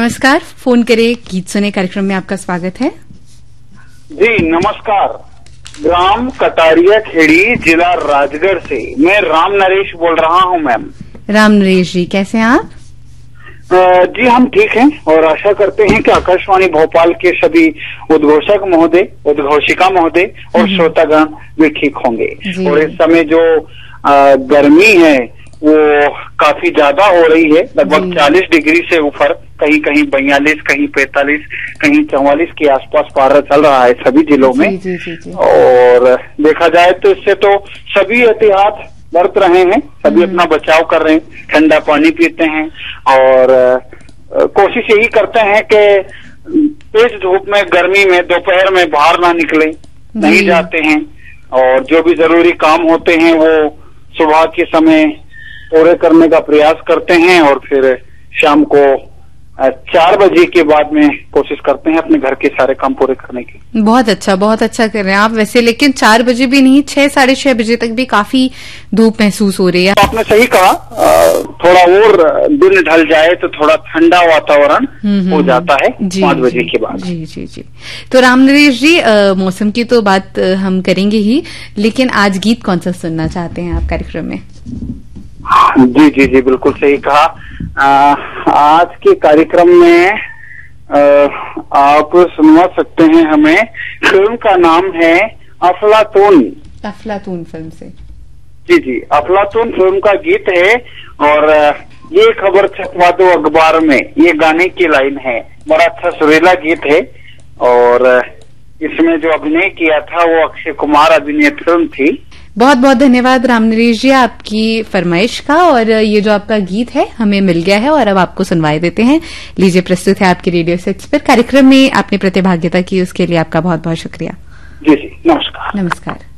नमस्कार, फोन करे गीत सुने कार्यक्रम में आपका स्वागत है। जी नमस्कार, ग्राम कटारिया खेड़ी, जिला राजगढ़ से मैं राम नरेश बोल रहा हूं मैम। राम नरेश जी, कैसे हैं आप? जी हम ठीक हैं और आशा करते हैं कि आकाशवाणी भोपाल के सभी उद्घोषक महोदय, उद्घोषिका महोदय और श्रोतागण भी ठीक होंगे। और इस समय जो गर्मी है वो काफी ज्यादा हो रही है, लगभग 40 डिग्री से ऊपर, कहीं कहीं 42, कहीं 45, कहीं 44 के आसपास पारा चल रहा है सभी जिलों में। और देखा जाए तो इससे तो सभी एहतियात बरत रहे हैं, सभी अपना बचाव कर रहे हैं, ठंडा पानी पीते हैं और कोशिश यही करते हैं कि तेज धूप में, गर्मी में, दोपहर में बाहर ना निकले, नहीं जाते हैं और जो भी जरूरी काम होते हैं वो सुबह के समय पूरे करने का प्रयास करते हैं और फिर शाम को 4 बजे के बाद में कोशिश करते हैं अपने घर के सारे काम पूरे करने की। बहुत अच्छा कर रहे हैं आप वैसे, लेकिन 4 बजे भी नहीं, 6, साढ़े 6 बजे तक भी काफी धूप महसूस हो रही है। आपने सही कहा, थोड़ा और दिन ढल जाए तो थोड़ा ठंडा वातावरण हो जाता है 5 बजे के बाद। जी। तो राम नरेश जी, मौसम की तो बात हम करेंगे ही, लेकिन आज गीत कौन सा सुनना चाहते हैं आप कार्यक्रम में? जी बिल्कुल सही कहा। आज के कार्यक्रम में आप सुनवा सकते हैं हमें, फिल्म का नाम है अफलातून। अफलातून फिल्म से? जी, अफलातून फिल्म का गीत है और ये खबर छपवा दो अखबार में, ये गाने की लाइन है। बड़ा अच्छा सुरीला गीत है और इसमें जो अभिनय किया था वो अक्षय कुमार अभिनीत फिल्म थी। बहुत बहुत धन्यवाद राम नरेश जी आपकी फरमाइश का, और ये जो आपका गीत है हमें मिल गया है और अब आपको सुनवाई देते हैं। लीजिए, प्रस्तुत है आपके रेडियो सेट्स पर कार्यक्रम में आपने प्रतिभागिता की, उसके लिए आपका बहुत बहुत शुक्रिया। जी नमस्कार। नमस्कार।